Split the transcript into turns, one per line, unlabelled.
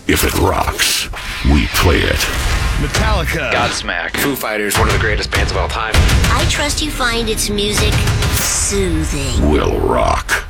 If it rocks, we play it.
Metallica.
Godsmack. Foo Fighters, one of the greatest bands of all time.
I trust you find its music soothing.
Will rock.